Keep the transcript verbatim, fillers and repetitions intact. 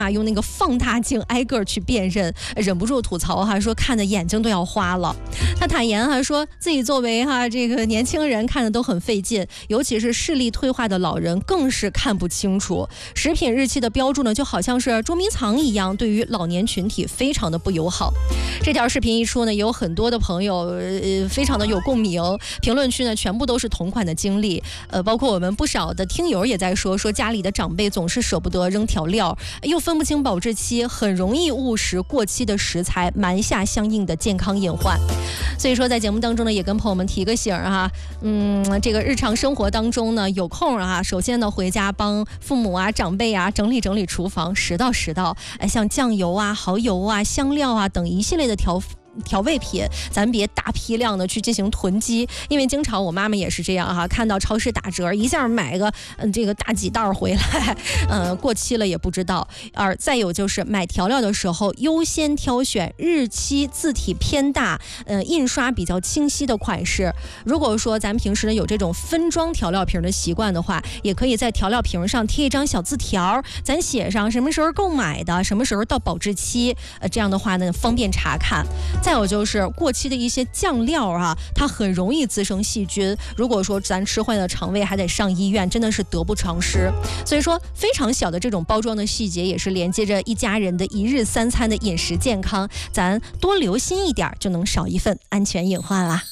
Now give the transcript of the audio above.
啊，用那个放大镜挨个去辨认，忍不住吐槽哈，说看的眼睛都要花了。他坦言哈，说自己作为哈这个年轻人看的都很费劲，尤其是视力退化的老人更是看不清楚。食品日期的标注呢，就好像是捉迷藏一样，对于老年群体非常的不友好。这条视频一出呢，有很多的朋友呃非常的有共鸣，评论区呢全部都是同款的经历，呃，包括我们不少的听友也在说，说家里的长辈总是舍不得扔调料，又分不清保质期，很容易误食过期的食材，埋下相应的健康隐患。所以说在节目当中呢，也跟朋友们提个醒哈，嗯，这个日常生活当中呢，有空啊，首先呢回家帮父母啊、长辈啊整理整理厨房，拾到拾到，哎，像酱油啊、蚝油啊、香料啊等一系列的调调味品，咱别大批量的去进行囤积，因为经常我妈妈也是这样哈，看到超市打折，一下买个嗯这个大几袋回来，嗯过期了也不知道。而再有就是买调料的时候，优先挑选日期字体偏大，呃印刷比较清晰的款式。如果说咱平时呢有这种分装调料瓶的习惯的话，也可以在调料瓶上贴一张小字条，咱写上什么时候购买的，什么时候到保质期，呃这样的话呢方便查看。再有就是过期的一些酱料啊，它很容易滋生细菌，如果说咱吃坏了肠胃还得上医院，真的是得不偿失。所以说非常小的这种包装的细节，也是连接着一家人的一日三餐的饮食健康，咱多留心一点，就能少一份安全隐患啦。